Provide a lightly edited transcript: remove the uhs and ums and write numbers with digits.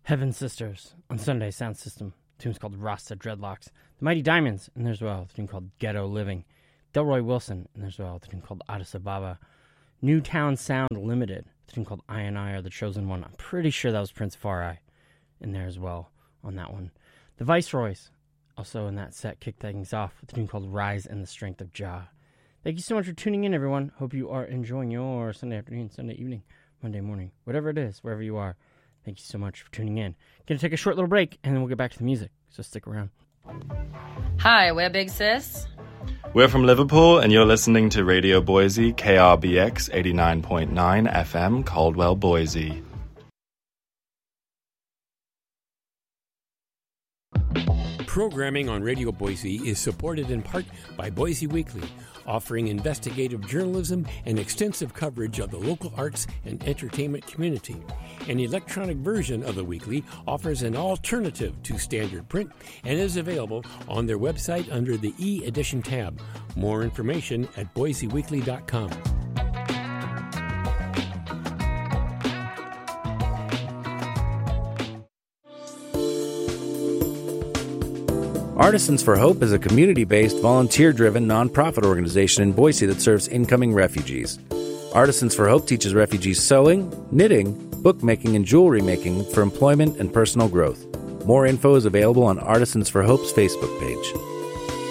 Heaven Sisters on Sunday Sound System. The tune's called Rasta Dreadlocks. The Mighty Diamonds, and there's well the tune called Ghetto Living. Delroy Wilson, and there's well the tune called Addis Ababa. Newtown Sound Limited, the tune called I and I Are the Chosen One. I'm pretty sure that was Prince Farai in there as well on that one. The Viceroys, also in that set, kicked things off with the tune called Rise in the Strength of Jah. Thank you so much for tuning in, everyone. Hope you are enjoying your Sunday afternoon, Sunday evening, Monday morning, whatever it is, wherever you are. Thank you so much for tuning in. Going to take a short little break, and then we'll get back to the music, so stick around. Hi, we're Big Sis. We're from Liverpool, and you're listening to Radio Boise, KRBX 89.9 FM, Caldwell, Boise. Programming on Radio Boise is supported in part by Boise Weekly, offering investigative journalism and extensive coverage of the local arts and entertainment community. An electronic version of the weekly offers an alternative to standard print and is available on their website under the e-edition tab. More information at boiseweekly.com. Artisans for Hope is a community-based, volunteer-driven nonprofit organization in Boise that serves incoming refugees. Artisans for Hope teaches refugees sewing, knitting, bookmaking, and jewelry making for employment and personal growth. More info is available on Artisans for Hope's Facebook page.